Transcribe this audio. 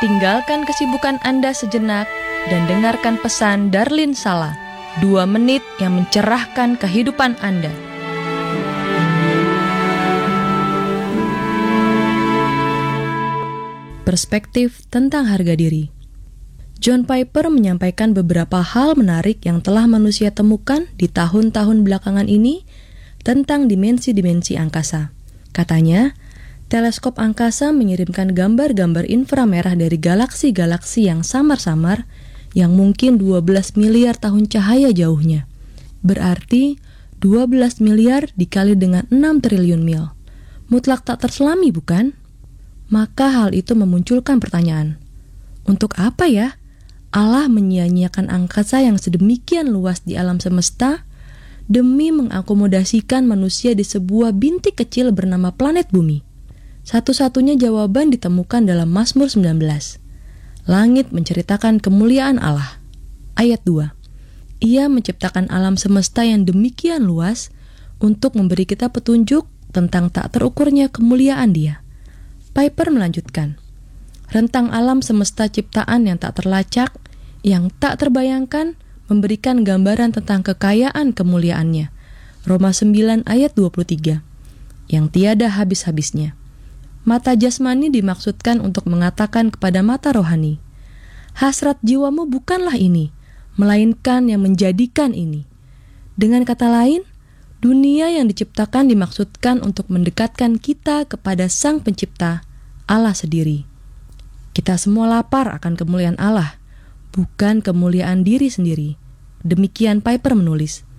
Tinggalkan kesibukan Anda sejenak dan dengarkan pesan Darlin Sala, 2 menit yang mencerahkan kehidupan Anda. Perspektif tentang harga diri. John Piper menyampaikan beberapa hal menarik yang telah manusia temukan di tahun-tahun belakangan ini tentang dimensi-dimensi angkasa. Katanya, teleskop angkasa mengirimkan gambar-gambar inframerah dari galaksi-galaksi yang samar-samar yang mungkin 12 miliar tahun cahaya jauhnya. Berarti 12 miliar dikali dengan 6 triliun mil. Mutlak tak terselami, bukan? Maka hal itu memunculkan pertanyaan. Untuk apa ya Allah menyia-nyiakan angkasa yang sedemikian luas di alam semesta demi mengakomodasikan manusia di sebuah bintik kecil bernama planet bumi? Satu-satunya jawaban ditemukan dalam Mazmur 19. Langit menceritakan kemuliaan Allah. Ayat 2. Ia menciptakan alam semesta yang demikian luas untuk memberi kita petunjuk tentang tak terukurnya kemuliaan Dia. Piper melanjutkan, rentang alam semesta ciptaan yang tak terlacak, yang tak terbayangkan, memberikan gambaran tentang kekayaan kemuliaannya. Roma 9 ayat 23. Yang tiada habis-habisnya. Mata jasmani dimaksudkan untuk mengatakan kepada mata rohani, hasrat jiwamu bukanlah ini, melainkan yang menjadikan ini. Dengan kata lain, dunia yang diciptakan dimaksudkan untuk mendekatkan kita kepada Sang Pencipta, Allah sendiri. Kita semua lapar akan kemuliaan Allah, bukan kemuliaan diri sendiri. Demikian Piper menulis.